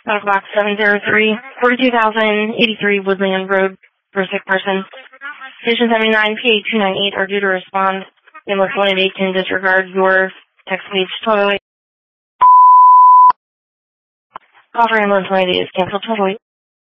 Box 703, 42,083 Woodland Road for a sick person. Station 79, PA298 are due to respond. Ambulance 188 can disregard your text page totally. Call for ambulance 188 is canceled totally.